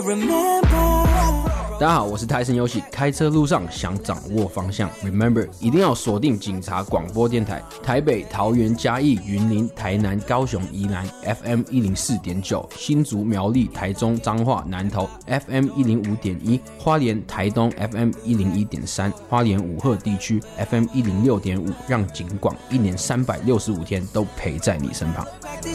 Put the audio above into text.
大家好，我是泰森游喜，开车路上想掌握方向 Remember 一定要锁定警察广播电台，台北、桃园、嘉义、云林、台南、高雄、宜兰 FM 104.9，新竹、苗栗、台中、彰化、南投 FM 105.1，花莲、台东 FM 101.3，花莲武鹤地区 FM 106.5，让警广1年365天都陪在你身旁。